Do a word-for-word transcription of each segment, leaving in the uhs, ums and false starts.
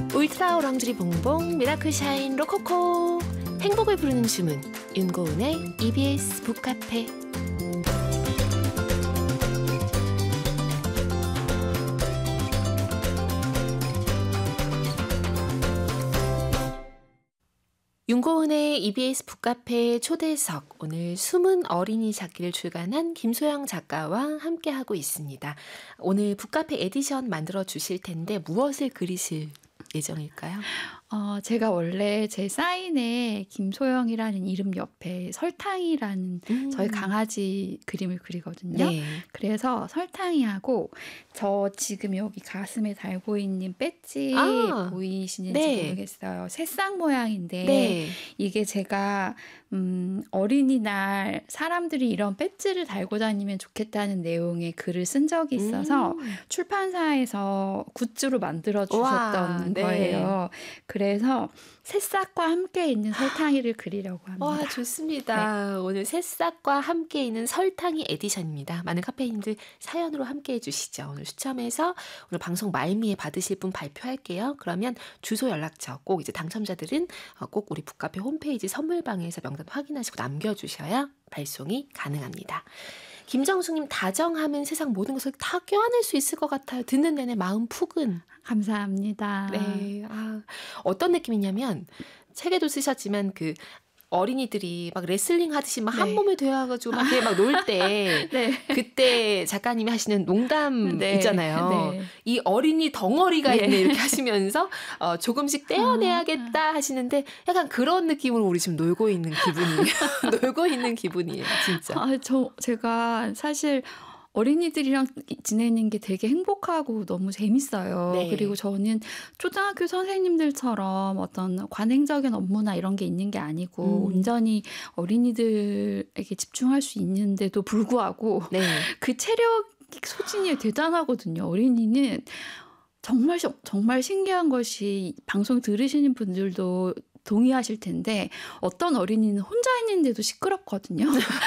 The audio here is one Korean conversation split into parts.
울트라 오랑주리 봉봉 미라클 샤인 로코코 행복을 부르는 주문 윤고은의 이비에스 북카페. 윤고은의 이비에스 북카페 초대석, 오늘 숨은 어린이 찾기를 출간한 김소영 작가와 함께하고 있습니다. 오늘 북카페 에디션 만들어 주실 텐데 무엇을 그리실 예정일까요? 어, 제가 원래 제 사인에 김소영이라는 이름 옆에 설탕이라는 음. 저희 강아지 그림을 그리거든요. 네. 그래서 설탕이하고 저 지금 여기 가슴에 달고 있는 배지 아. 보이시는지 네. 모르겠어요. 새싹 모양인데 네. 이게 제가 음, 어린이날 사람들이 이런 배지를 달고 다니면 좋겠다는 내용의 글을 쓴 적이 있어서 음. 출판사에서 굿즈로 만들어 주셨던 네. 거예요. 그래서 새싹과 함께 있는 설탕이를 그리려고 합니다. 와, 좋습니다. 네. 오늘 새싹과 함께 있는 설탕이 에디션입니다. 많은 카페인들 사연으로 함께 해주시죠. 오늘 추첨해서 오늘 방송 말미에 받으실 분 발표할게요. 그러면 주소 연락처 꼭 이제 당첨자들은 꼭 우리 북카페 홈페이지 선물방에서 명단 확인하시고 남겨주셔야 발송이 가능합니다. 김정숙님, 다정하면 세상 모든 것을 다 껴안을 수 있을 것 같아요. 듣는 내내 마음 푸근. 감사합니다. 네, 아, 어떤 느낌이냐면 책에도 쓰셨지만 그 어린이들이 막 레슬링 하듯이 막 한 네. 몸이 되어가지고 막 막 놀 때 네. 그때 작가님이 하시는 농담 네. 있잖아요. 네. 이 어린이 덩어리가 네. 있네 이렇게 하시면서 어, 조금씩 떼어내야겠다 하시는데 약간 그런 느낌으로 우리 지금 놀고 있는 기분이에요. 놀고 있는 기분이에요, 진짜. 아, 저 제가 사실 어린이들이랑 지내는 게 되게 행복하고 너무 재밌어요. 네. 그리고 저는 초등학교 선생님들처럼 어떤 관행적인 업무나 이런 게 있는 게 아니고 음. 온전히 어린이들에게 집중할 수 있는데도 불구하고 네. 그 체력 소진이 대단하거든요. 어린이는 정말 정말 신기한 것이 방송 들으시는 분들도 동의하실 텐데 어떤 어린이는 혼자 있는데도 시끄럽거든요.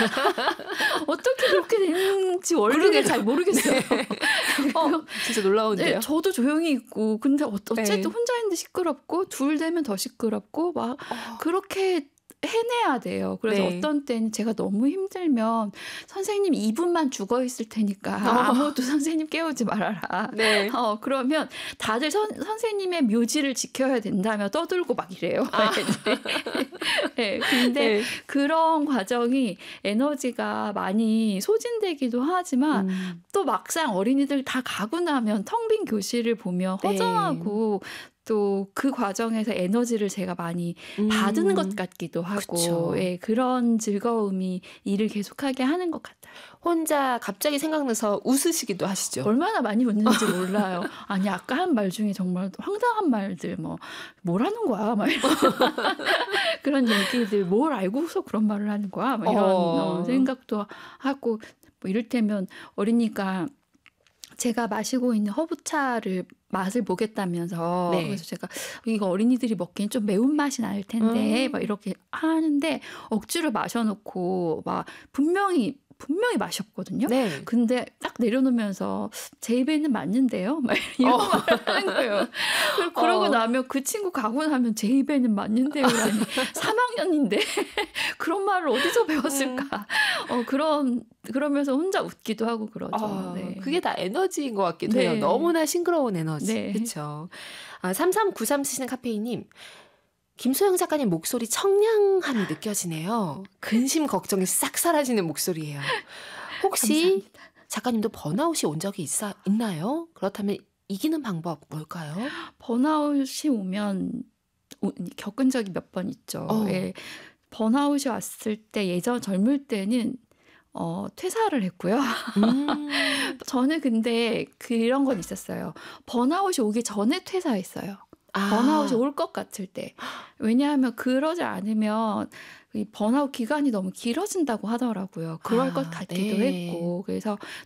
어떻게 그렇게 되는지 원리를 잘 모르겠어요. 네. 어, 진짜 놀라운데요. 네, 저도 조용히 있고 근데 어쨌든 네. 혼자 있는데 시끄럽고 둘 되면 더 시끄럽고 막 어. 그렇게 해내야 돼요. 그래서 네. 어떤 때는 제가 너무 힘들면 선생님 이 분만 죽어 있을 테니까 어. 아무도 선생님 깨우지 말아라. 네. 어, 그러면 다들 선, 선생님의 묘지를 지켜야 된다며 떠들고 막 이래요. 아. 네, 근데 네. 그런 과정이 에너지가 많이 소진되기도 하지만 음. 또 막상 어린이들 다 가고 나면 텅 빈 교실을 보면 허전하고 네. 또 그 과정에서 에너지를 제가 많이 음. 받은 것 같기도 하고 예, 그런 즐거움이 일을 계속하게 하는 것 같아요. 혼자 갑자기 생각나서 웃으시기도 하시죠? 얼마나 많이 웃는지 몰라요. 아니 아까 한 말 중에 정말 황당한 말들 뭐 뭐라는 거야 막 이런 그런 얘기들 뭘 알고서 그런 말을 하는 거야 막 이런 어. 어, 생각도 하고 뭐 이를테면 어린이가 제가 마시고 있는 허브차를 맛을 보겠다면서 네. 그래서 제가 이거 어린이들이 먹기엔 좀 매운맛이 날 텐데 음. 막 이렇게 하는데 억지로 마셔놓고 막 분명히 분명히 맛이 없거든요. 네. 근데 딱 내려놓으면서 제 입에는 맞는데요? 막 이런 어. 말을 하는 거예요. 그러고 어. 나면 그 친구 가고 나면 제 입에는 맞는데요라니 삼 학년인데 그런 말을 어디서 배웠을까? 음. 어, 그런 그러면서 혼자 웃기도 하고 그러죠. 어, 네. 그게 다 에너지인 것 같기도 네. 해요. 너무나 싱그러운 에너지. 네. 그렇죠. 아, 삼삼구삼 쓰시는 카페인님. 김소영 작가님 목소리 청량함이 느껴지네요. 근심 걱정이 싹 사라지는 목소리예요. 혹시 감사합니다. 작가님도 번아웃이 온 적이 있어, 있나요? 그렇다면 이기는 방법 뭘까요? 번아웃이 오면 겪은 적이 몇 번 있죠. 어. 예. 번아웃이 왔을 때 예전 젊을 때는 어, 퇴사를 했고요. 음. 저는 근데 그런 건 있었어요. 번아웃이 오기 전에 퇴사했어요. 아. 번아웃이 올 것 같을 때. 왜냐하면 그러지 않으면 이 번아웃 기간이 너무 길어진다고 하더라고요. 그럴 아, 것 같기도 네. 했고. 그래서